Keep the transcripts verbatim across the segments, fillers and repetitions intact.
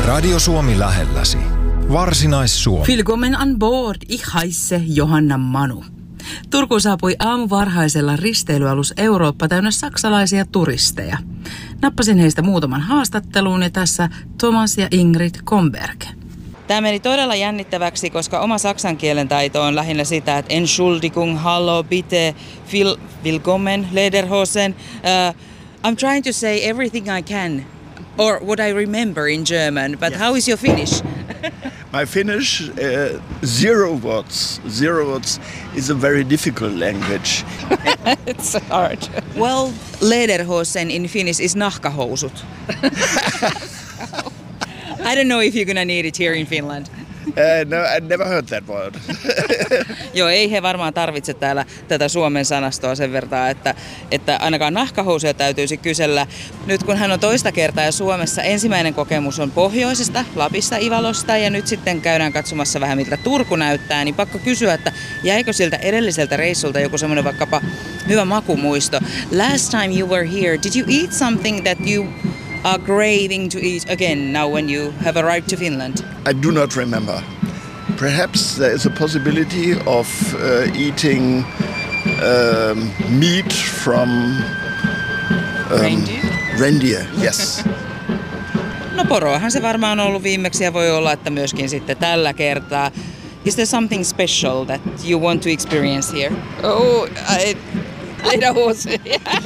Radio Suomi lähelläsi. Varsinais-Suomi. Willkommen an board, ich heiße Johanna Manu. Turkuun saapui aamuvarhaisella risteilyalus Eurooppa täynnä saksalaisia turisteja. Nappasin heistä muutaman haastatteluun ja tässä Thomas ja Ingrid Komberg. Tämä meni todella jännittäväksi, koska oma saksan kielen taito on lähinnä sitä, että Entschuldigung, hallo, bitte, vil, willkommen, lederhosen. Uh, I'm trying to say everything I can, or what I remember in German, but yes. How is your Finnish? My Finnish, uh, zero words. Zero words is a very difficult language. It's hard. Well, lederhosen in Finnish is nahkahousut. I don't know if you're gonna need it here in Finland. Uh, no, I never heard that word. Joo, ei he varmaan tarvitse täällä tätä suomen sanastoa sen verran, että, että ainakaan nahkahousuja täytyisi kysellä. Nyt kun hän on toista kertaa Suomessa, ensimmäinen kokemus on pohjoisesta, Lapista, Ivalosta, ja nyt sitten käydään katsomassa vähän miltä Turku näyttää, niin pakko kysyä, että jäikö siltä edelliseltä reissulta joku semmoinen vaikkapa hyvä makumuisto? Last time you were here, did you eat something that you are craving to eat again now when you have arrived to Finland? I do not remember. Perhaps there is a possibility of uh, eating um, meat from um, reindeer? Reindeer, yes. No poroahan se varmaan on ollut viimeksi ja voi olla, että myöskin sitten tällä kertaa. Is there something special that you want to experience here? Oh, I... lederhosen.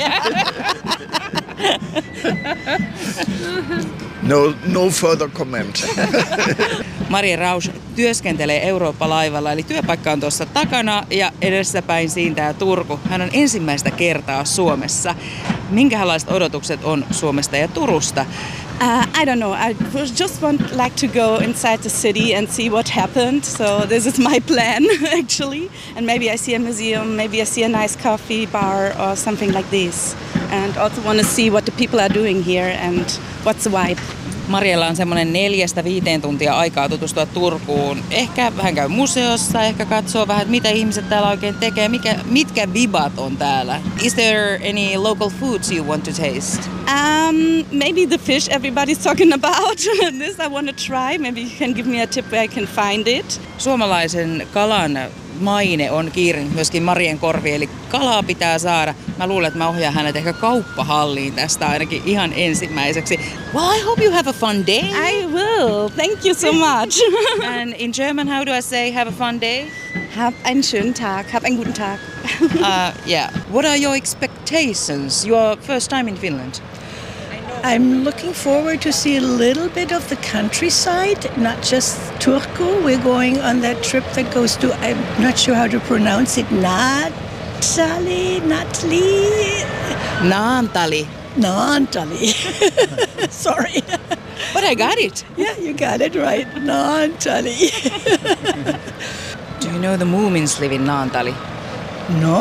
No, no further comment. Maria Rausch työskentelee Eurooppa-laivalla, eli työpaikka on tuossa takana ja edessäpäin siintää Turku. Hän on ensimmäistä kertaa Suomessa. Minkälaiset odotukset on Suomesta ja Turusta? Uh, I don't know. I just want like to go inside the city and see what happened. So this is my plan actually. And maybe I see a museum, maybe I see a nice coffee bar or something like this. And also want to see what the people are doing here and what's the vibe. Marialla on semmoinen neljästä viiteen tuntia aikaa tutustua Turkuun. Ehkä hän käy museossa, ehkä katsoo vähän, mitä ihmiset täällä oikein tekee, mikä, mitkä vibat on täällä. Is there any local foods you want to taste? Um, maybe the fish everybody's talking about. This I want to try. Maybe you can give me a tip where I can find it. Suomalaisen kalan maine on kiirinyt myöskin Marien korviin, eli kalaa pitää saada. Mä luulen, että mä ohjaan hänet ehkä kauppahalliin tästä ainakin ihan ensimmäiseksi. Well, I hope you have a fun day. I will. Thank you so much. And in German, how do I say have a fun day? Hab einen schönen Tag. Hab einen guten Tag. uh, yeah. What are your expectations? Your first time in Finland? I'm looking forward to see a little bit of the countryside, not just Turku. We're going on that trip that goes to, I'm not sure how to pronounce it, Naantali, Natli? Naantali. Naantali. Sorry. But I got it. Yeah, you got it right. Naantali. Do you know the Moomins live in Naantali? No.